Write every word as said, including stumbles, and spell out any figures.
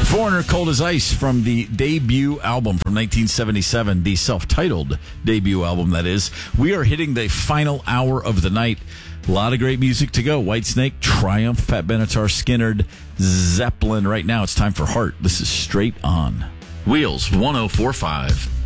Foreigner, Cold as Ice from the debut album from nineteen seventy-seven, the self-titled debut album, that is. We are hitting the final hour of the night. A lot of great music to go. Whitesnake, Triumph, Pat Benatar, Skynyrd, Zeppelin. Right now it's time for Heart. This is Straight On. Wheels one oh four point five.